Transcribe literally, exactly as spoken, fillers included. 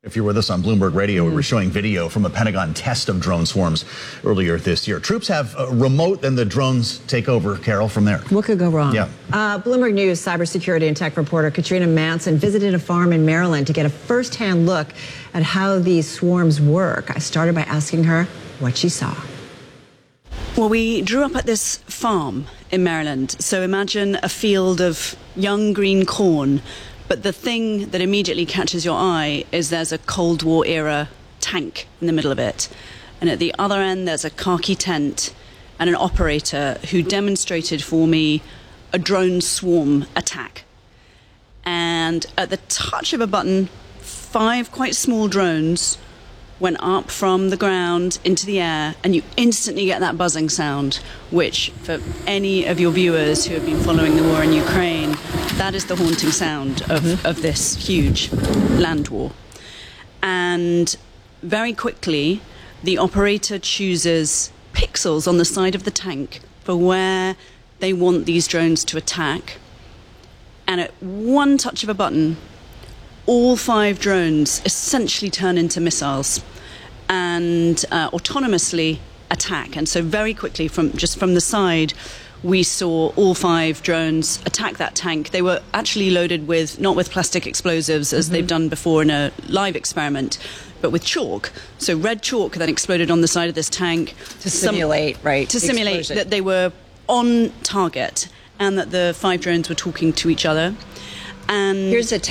If you're with us on Bloomberg Radio, mm. we were showing video from a Pentagon test of drone swarms earlier this year. Troops have a remote, and the drones take over, Carol, from there. What could go wrong? Yeah. Uh, Bloomberg News cybersecurity and tech reporter Katrina Manson visited a farm in Maryland to get a first-hand look at how these swarms work. I started by asking her what she saw. Well, we drew up at this farm in Maryland. So imagine a field of young green corn. But the thing that immediately catches your eye is there's a Cold War era tank in the middle of it. And at the other end, there's a khaki tent and an operator who demonstrated for me a drone swarm attack. And at the touch of a button, five quite small drones went up from the ground into the air, and you instantly get that buzzing sound, which for any of your viewers who have been following the war in Ukraine, that is the haunting sound of, mm-hmm. of this huge land war. And very quickly, the operator chooses pixels on the side of the tank for where they want these drones to attack. And at one touch of a button, all five drones essentially turn into missiles and uh, autonomously attack. And so very quickly, from just from the side, we saw all five drones attack that tank. They were actually loaded with, not with plastic explosives, as mm-hmm. they've done before in a live experiment, but with chalk. So red chalk that exploded on the side of this tank. To simulate, Some, right? To simulate explosion. That they were on target and that the five drones were talking to each other. And here's a